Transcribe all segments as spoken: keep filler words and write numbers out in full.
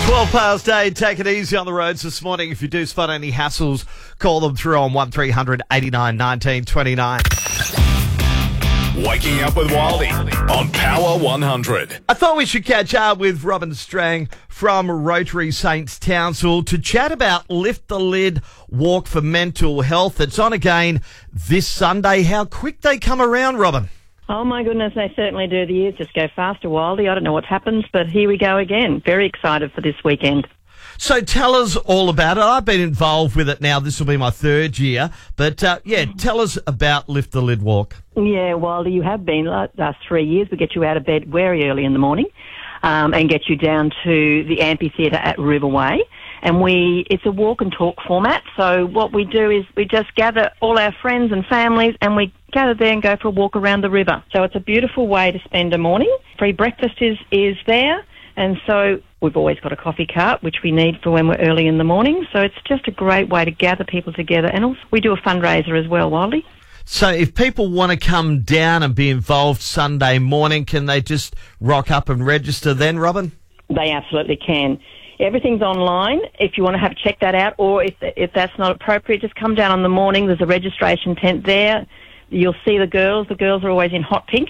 twelve past eight, take it easy on the roads this morning. If you do spot any hassles, call them through on one three hundred eighty-nine nineteen twenty-nine. Waking up with Wildy on Power one hundred. I thought we should catch up with Robin Strang from Rotary Saints Townsville to chat about Lift the Lid Walk for Mental Health. It's on again this Sunday. How quick they come around, Robin. Oh, my goodness, they certainly do. The years just go faster, Wildy. I don't know what happens, but here we go again. Very excited for this weekend. So tell us all about it. I've been involved with it now. This will be my third year. But, uh, yeah, tell us about Lift the Lid Walk. Yeah, Wildy, you have been last three years. We get you out of bed very early in the morning um, and get you down to the amphitheatre at Riverway. And we, it's a walk and talk format. So what we do is we just gather all our friends and families and we gather there and go for a walk around the river. So it's a beautiful way to spend a morning. Free breakfast is, is there. And so we've always got a coffee cart, which we need for when we're early in the morning. So it's just a great way to gather people together. And also we do a fundraiser as well, Wildy. So if people want to come down and be involved Sunday morning, can they just rock up and register then, Robin? They absolutely can. Everything's online if you want to have check that out, or if if that's not appropriate, just come down on the morning. There's a registration tent there. You'll see the girls. The girls are always in hot pink,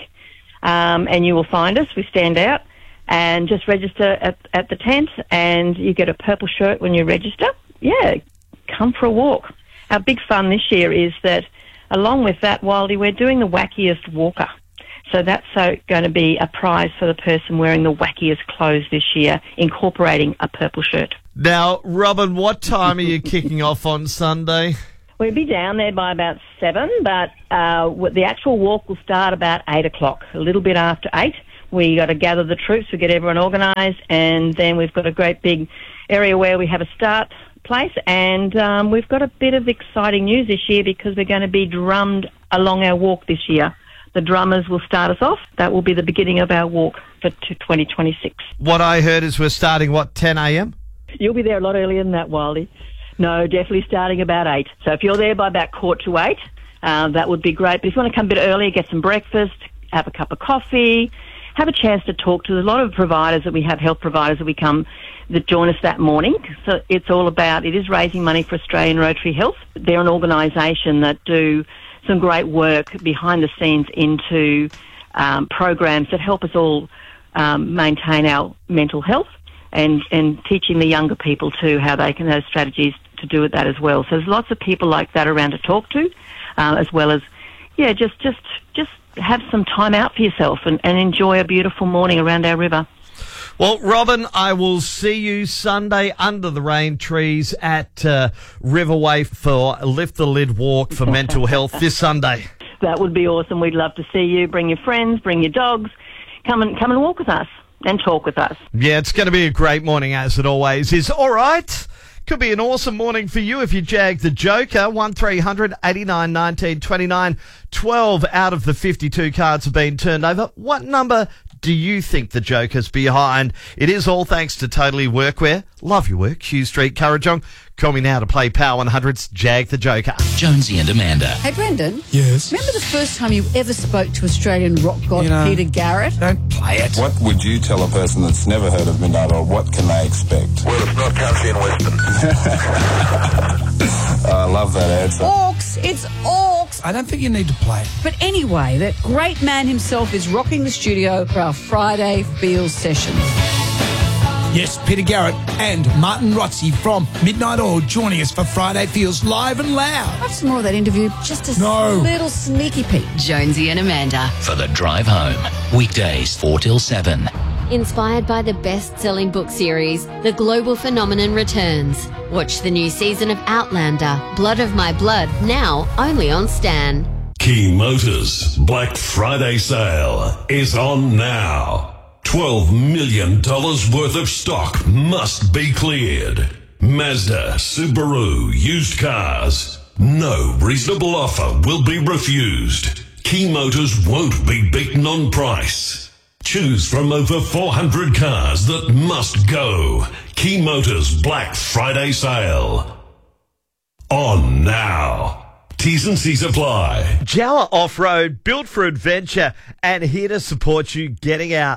um, and you will find us. We stand out. And just register at, at the tent, and you get a purple shirt when you register. Yeah, come for a walk. Our big fun this year is that, along with that, Wildy, we're doing the wackiest walker. So that's so going to be a prize for the person wearing the wackiest clothes this year, incorporating a purple shirt. Now, Robin, what time are you kicking off on Sunday? We'll be down there by about seven, but uh, the actual walk will start about eight o'clock, a little bit after eight. We got to gather the troops, we get everyone organised, and then we've got a great big area where we have a start place, and um, we've got a bit of exciting news this year because we're going to be drummed along our walk this year. The drummers will start us off. That will be the beginning of our walk for twenty twenty-six. What I heard is we're starting, what, ten a.m.? You'll be there a lot earlier than that, Wildy. No, definitely starting about eight. So if you're there by about quarter to eight, uh, that would be great. But if you want to come a bit earlier, get some breakfast, have a cup of coffee, have a chance to talk to a lot of providers that we have, health providers that we come, that join us that morning. So it's all about, it is raising money for Australian Rotary Health. They're an organisation that do some great work behind the scenes into um, programs that help us all um, maintain our mental health and, and teaching the younger people too how they can have strategies to do with that as well. So there's lots of people like that around to talk to, uh, as well as, yeah, just, just, just have some time out for yourself and, and enjoy a beautiful morning around our river. Well, Robin, I will see you Sunday under the rain trees at uh, Riverway for Lift the Lid Walk for Mental Health this Sunday. That would be awesome. We'd love to see you. Bring your friends, bring your dogs. Come and come and walk with us and talk with us. Yeah, it's going to be a great morning, as it always is. All right. Could be an awesome morning for you if you jag the Joker. one three hundred eighty-nine nineteen twenty-nine. twelve out of the fifty-two cards have been turned over. What number do you think the Joker's behind? It is all thanks to Totally Workwear. Love your work. Hugh Street, Currajong. Call me now to play Power one hundred's Jag the Joker. Jonesy and Amanda. Hey, Brendan. Yes? Remember the first time you ever spoke to Australian rock god You know, Peter Garrett? Don't play it. What would you tell a person that's never heard of Midnight Oil? What can they expect? Well, it's not country and western. I love that answer. Orcs. It's orcs. I don't think you need to play it. But anyway, that great man himself is rocking the studio for our Friday Feels sessions. Yes, Peter Garrett and Martin Rotzi from Midnight Oil joining us for Friday Feels live and loud. Have some more of that interview. Just a No. little sneaky peek. Jonesy and Amanda for the drive home. Weekdays four till seven. Inspired by the best-selling book series, The Global Phenomenon returns. Watch the new season of Outlander, Blood of My Blood, now only on Stan. Key Motors Black Friday sale is on now. twelve million dollars worth of stock must be cleared. Mazda, Subaru, used cars. No reasonable offer will be refused. Key Motors won't be beaten on price. Choose from over four hundred cars that must go. Key Motors Black Friday sale. On now. T's and C's apply. Jawa Off-Road, built for adventure and here to support you getting out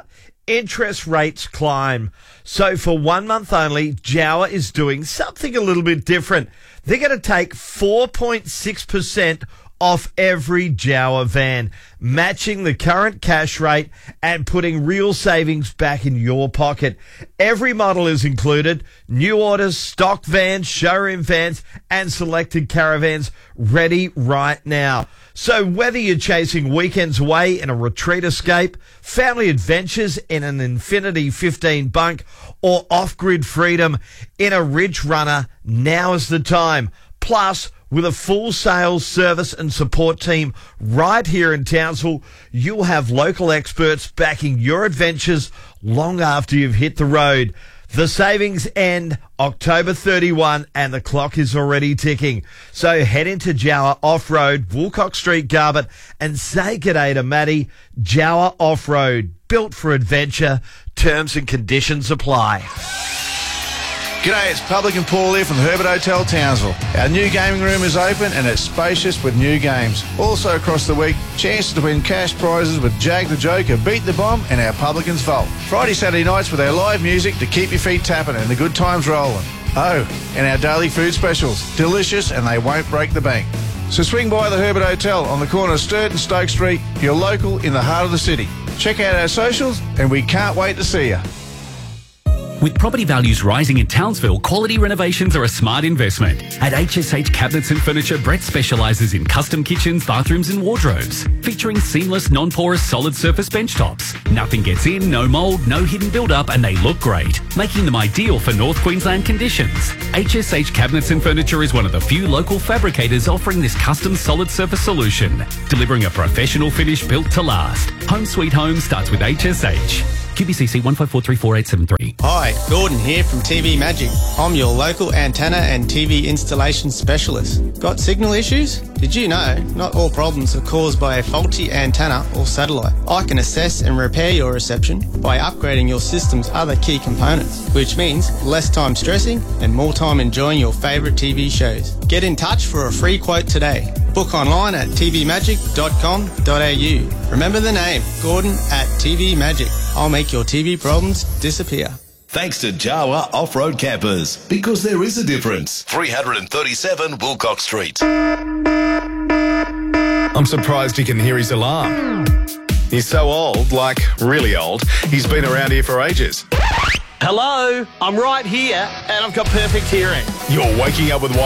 interest rates climb. So for one month only, Jawa is doing something a little bit different. They're going to take four point six percent off every Jawa van, matching the current cash rate and putting real savings back in your pocket. Every model is included: new orders, stock vans, showroom vans, and selected caravans ready right now. So whether you're chasing weekends away in a retreat escape, family adventures in an Infinity fifteen bunk, or off-grid freedom in a Ridge Runner, now is the time. Plus, with a full sales, service and support team right here in Townsville, you'll have local experts backing your adventures long after you've hit the road. The savings end October thirty-first and the clock is already ticking. So head into Jawa Off-Road, Woolcock Street, Garbutt, and say g'day to Matty. Jawa Off-Road, built for adventure. Terms and conditions apply. G'day, it's Public and Paul here from the Herbert Hotel, Townsville. Our new gaming room is open and it's spacious with new games. Also across the week, chances to win cash prizes with Jag the Joker, Beat the Bomb and our Publicans Vault. Friday, Saturday nights with our live music to keep your feet tapping and the good times rolling. Oh, and our daily food specials. Delicious and they won't break the bank. So swing by the Herbert Hotel on the corner of Sturt and Stoke Street, your local in the heart of the city. Check out our socials and we can't wait to see you. With property values rising in Townsville, quality renovations are a smart investment. At H S H Cabinets and Furniture, Brett specialises in custom kitchens, bathrooms and wardrobes, featuring seamless, non-porous, solid surface bench tops. Nothing gets in, no mould, no hidden build-up, and they look great, making them ideal for North Queensland conditions. H S H Cabinets and Furniture is one of the few local fabricators offering this custom solid surface solution, delivering a professional finish built to last. Home Sweet Home starts with H S H. Q B C C one five four three four eight seven three. Hi, Gordon here from T V Magic. I'm your local antenna and T V installation specialist. Got signal issues? Did you know not all problems are caused by a faulty antenna or satellite? I can assess and repair your reception by upgrading your system's other key components, which means less time stressing and more time enjoying your favourite T V shows. Get in touch for a free quote today. Book online at t v magic dot com dot a u. Remember the name, Gordon at T V Magic. I'll make your T V problems disappear. Thanks to Jawa Off-Road Campers, because there is a difference. three thirty-seven Woolcock Street. I'm surprised he can hear his alarm. He's so old, like really old, he's been around here for ages. Hello, I'm right here and I've got perfect hearing. You're waking up with